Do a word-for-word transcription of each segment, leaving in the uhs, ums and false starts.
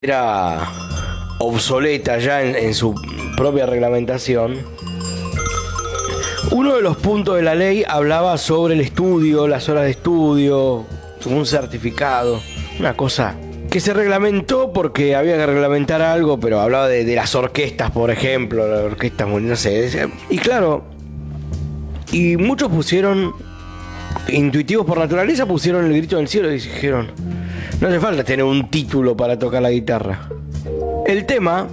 era obsoleta ya en, en su propia reglamentación, uno de los puntos de la ley hablaba sobre el estudio, las horas de estudio, un certificado, una cosa que se reglamentó porque había que reglamentar algo, pero hablaba de, de las orquestas, por ejemplo, las orquestas, no sé, y claro, y muchos pusieron, intuitivos por naturaleza, pusieron el grito del cielo y dijeron: no hace falta tener un título para tocar la guitarra. El tema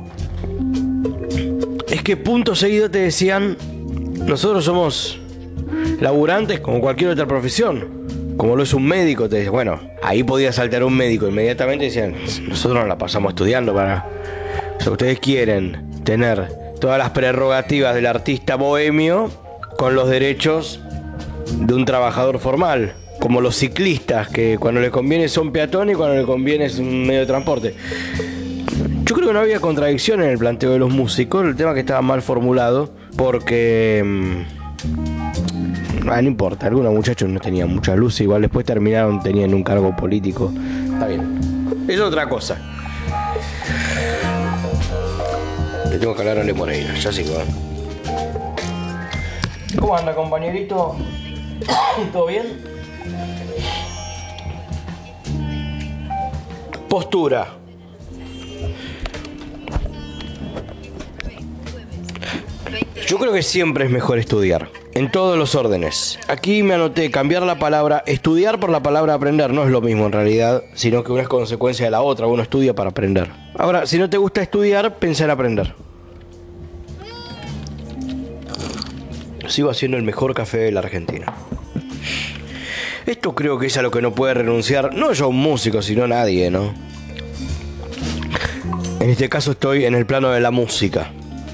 es que punto seguido te decían: nosotros somos laburantes como cualquier otra profesión, como lo es un médico. Te dicen, bueno, ahí podía saltar un médico inmediatamente y decían: nosotros nos la pasamos estudiando para... O sea, ustedes quieren tener todas las prerrogativas del artista bohemio con los derechos de un trabajador formal, como los ciclistas, que cuando les conviene son peatones y cuando les conviene es un medio de transporte. Yo creo que no había contradicción en el planteo de los músicos, el tema que estaba mal formulado, porque... Ah, no importa, algunos muchachos no tenían mucha luz, igual después terminaron, tenían un cargo político. Está bien, es otra cosa. Le tengo que hablar a Ale Moreira, ya sigo. ¿eh? ¿Cómo anda, compañerito? ¿Todo bien? Postura. Yo creo que siempre es mejor estudiar, en todos los órdenes. Aquí me anoté cambiar la palabra estudiar por la palabra aprender. No es lo mismo en realidad, sino que una es consecuencia de la otra. Uno estudia para aprender. Ahora, si no te gusta estudiar, pensá en aprender. Sigo haciendo el mejor café de la Argentina. Esto creo que es a lo que no puede renunciar, no yo un músico, sino nadie, ¿no? En este caso estoy en el plano de la música.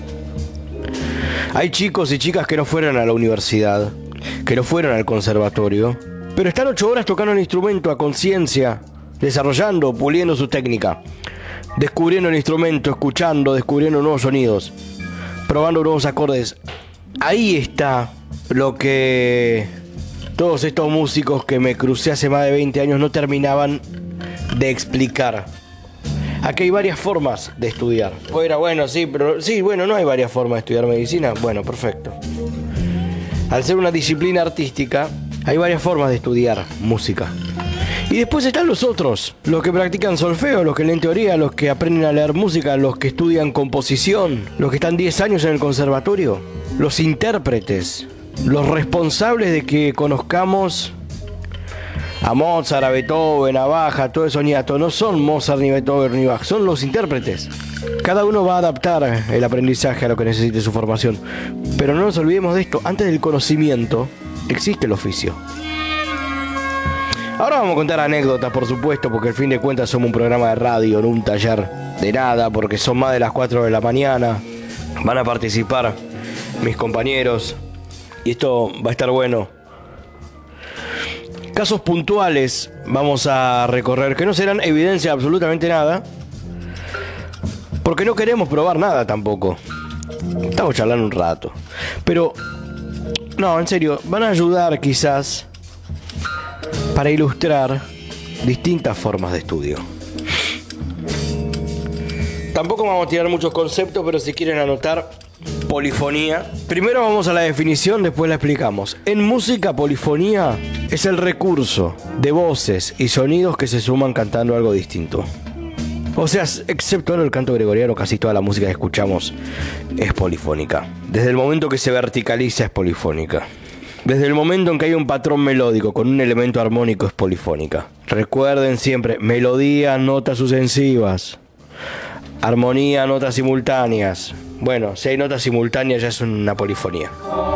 Hay chicos y chicas que no fueron a la universidad, que no fueron al conservatorio, pero están ocho horas tocando un instrumento a conciencia, desarrollando, puliendo su técnica, descubriendo el instrumento, escuchando, descubriendo nuevos sonidos, probando nuevos acordes. Ahí está lo que todos estos músicos que me crucé hace más de veinte años no terminaban de explicar. Aquí hay varias formas de estudiar. Bueno, bueno, sí, pero sí, bueno, no hay varias formas de estudiar medicina. Bueno, perfecto. Al ser una disciplina artística, hay varias formas de estudiar música. Y después están los otros, los que practican solfeo, los que leen teoría, los que aprenden a leer música, los que estudian composición, los que están diez años en el conservatorio, los intérpretes, los responsables de que conozcamos a Mozart, a Beethoven, a Bach, a todo eso niato. No son Mozart, ni Beethoven, ni Bach, son los intérpretes. Cada uno va a adaptar el aprendizaje a lo que necesite su formación. Pero no nos olvidemos de esto, antes del conocimiento existe el oficio. Ahora vamos a contar anécdotas, por supuesto, porque al fin de cuentas somos un programa de radio, no un taller de nada, porque son más de las cuatro de la mañana. Van a participar mis compañeros y esto va a estar bueno. Casos puntuales vamos a recorrer que no serán evidencia de absolutamente nada, porque no queremos probar nada tampoco. Estamos charlando un rato, pero no, en serio, van a ayudar quizás para ilustrar distintas formas de estudio. Tampoco vamos a tirar muchos conceptos, pero si quieren anotar: polifonía. Primero vamos a la definición, después la explicamos. En música, polifonía es el recurso de voces y sonidos que se suman cantando algo distinto. O sea, excepto en el canto gregoriano, casi toda la música que escuchamos es polifónica. Desde el momento que se verticaliza es polifónica. Desde el momento en que hay un patrón melódico con un elemento armónico es polifónica. Recuerden siempre, melodía, notas sucesivas. Armonía, notas simultáneas. Bueno, si hay notas simultáneas ya es una polifonía.